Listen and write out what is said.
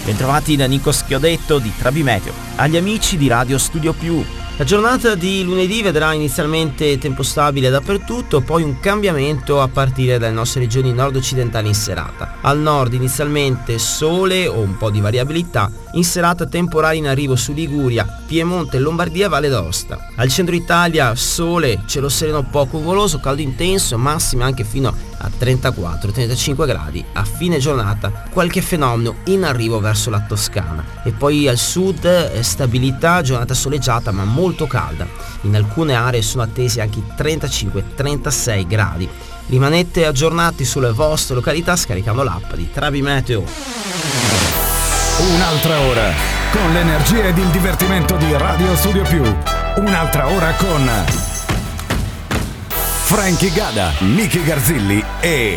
Bentrovati da Nico Schiodetto di Trabi Meteo, agli amici di Radio Studio Più. La giornata di lunedì vedrà inizialmente tempo stabile dappertutto, poi un cambiamento a partire dalle nostre regioni nord-occidentali in serata. Al nord inizialmente sole o un po' di variabilità, in serata temporali in arrivo su Liguria, Piemonte, Lombardia e Valle d'Aosta. Al centro Italia sole, cielo sereno poco nuvoloso, caldo intenso, massime anche fino a 34-35 gradi. A fine giornata qualche fenomeno in arrivo verso la Toscana. E poi al sud stabilità, giornata soleggiata ma molto calda. In alcune aree sono attesi anche i 35-36 gradi. Rimanete aggiornati sulle vostre località scaricando l'app di Trabi Meteo. Un'altra ora con l'energia ed il divertimento di Radio Studio Più. Un'altra ora con Frankie Gada, Nicky Garzilli e